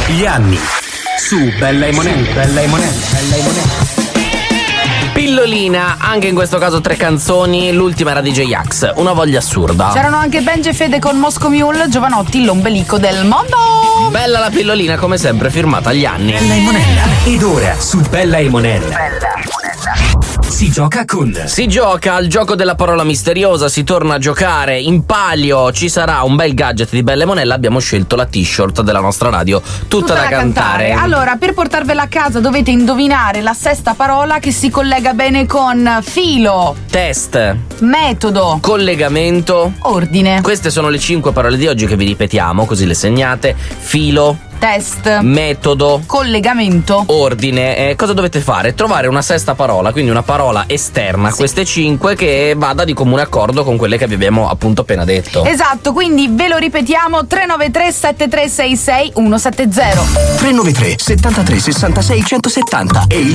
Gli anni su Bella e Monella. Pillolina, anche in questo caso 3 canzoni, l'ultima era DJ Axe, Una voglia assurda. C'erano anche Benji e Fede con Moscow Mule, Giovanotti, l'ombelico del mondo. Bella la pillolina, come sempre, firmata agli anni. Bella e Monella. Ed ora su Bella e Monella si gioca al gioco della parola misteriosa, si torna a giocare. In palio ci sarà un bel gadget di Bella e Monella. Abbiamo scelto la t-shirt della nostra radio, tutta da cantare. Allora, per portarvela a casa dovete indovinare la sesta parola che si collega bene con filo, test, metodo, collegamento, ordine. Queste sono le 5 parole di oggi che vi ripetiamo, così le segnate. Filo, test, metodo, collegamento, ordine. Cosa dovete fare? Trovare una sesta parola, quindi una parola esterna a queste 5 che vada di comune accordo con quelle che vi abbiamo appunto appena detto. Esatto, quindi ve lo ripetiamo: 393 7366 170. 393 73 66 170 e il